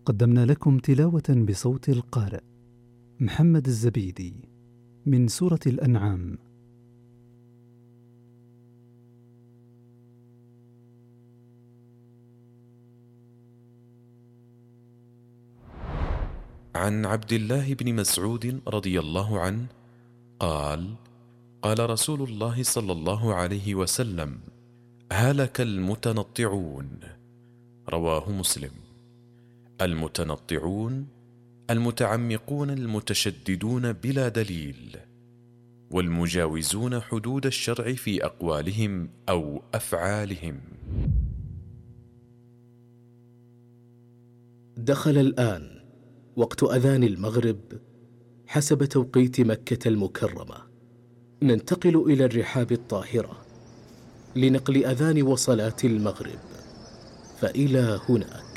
قدمنا لكم تلاوة بصوت القارئ محمد الزبيدي من سورة الأنعام. عن عبد الله بن مسعود رضي الله عنه قال: قال رسول الله صلى الله عليه وسلم: هلك المتنطعون. رواه مسلم. المتنطعون المتعمقون المتشددون بلا دليل، والمجاوزون حدود الشرع في أقوالهم أو أفعالهم. دخل الآن وقت أذان المغرب حسب توقيت مكة المكرمة. ننتقل إلى الرحاب الطاهرة لنقل أذان وصلاة المغرب، فإلى هناك.